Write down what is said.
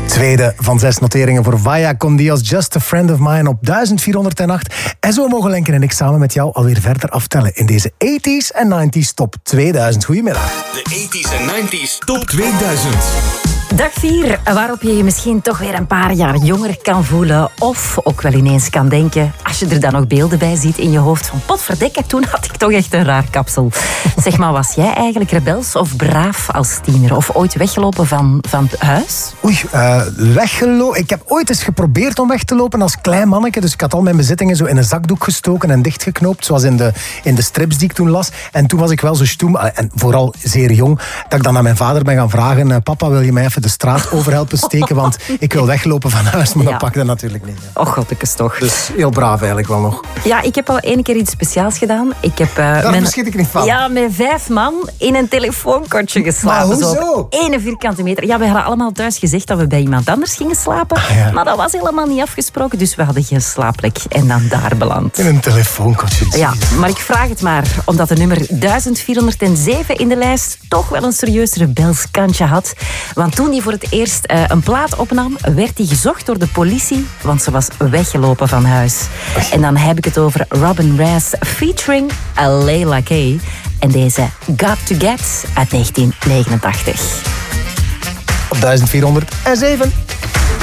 Tweede van 6 noteringen voor Vaya con Dios, Just a Friend of Mine op 1408. En zo mogen Lenken en ik samen met jou alweer verder aftellen in deze 80s en 90s top 2000. Goedemiddag. De 80s en 90s top 2000. Dag 4, waarop je je misschien toch weer een paar jaar jonger kan voelen. Of ook wel ineens kan denken, als je er dan nog beelden bij ziet in je hoofd, van potverdikke, toen had ik toch echt een raar kapsel. Zeg maar, was jij eigenlijk rebels of braaf als tiener? Of ooit weggelopen van huis? Weggelopen. Ik heb ooit eens geprobeerd om weg te lopen als klein manneke. Dus ik had al mijn bezittingen zo in een zakdoek gestoken en dichtgeknoopt. Zoals in de strips die ik toen las. En toen was ik wel zo stoem, en vooral zeer jong, dat ik dan aan mijn vader ben gaan vragen, papa, wil je mij even de straat over helpen steken, want ik wil weglopen van huis, maar dat pakte natuurlijk niet. Och, godtekes toch. Dus heel braaf eigenlijk wel nog. Ja, ik heb al 1 keer iets speciaals gedaan. Ik heb daar verschiet ik niet van. Ja, met 5 man in een telefoonkortje geslapen. Maar hoezo? Zo op 1 vierkante meter. Ja, we hadden allemaal thuis gezegd dat we bij iemand anders gingen slapen. Ja. Maar dat was helemaal niet afgesproken, dus we hadden geen slaapplek en dan daar beland. In een telefoonkortje. Ja, maar ik vraag het maar, omdat de nummer 1407 in de lijst toch wel een serieus rebels kantje had. Want toen hij voor het eerst een plaat opnam, werd hij gezocht door de politie, want ze was weggelopen van huis. En dan heb ik het over Robin Rass featuring Layla K. En deze Got to Get uit 1989. Op 1407.